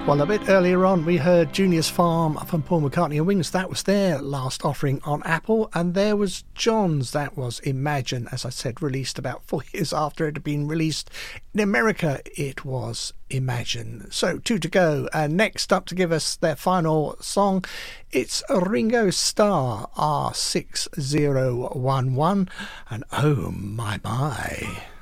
Well, a bit earlier on, we heard Junior's Farm from Paul McCartney and Wings. That was their last offering on Apple. And there was John's. That was Imagine, as I said, released about 4 years after it had been released. In America, it was Imagine. So, 2 to go. And next up to give us their final song, it's Ringo Starr, R6011. And oh my.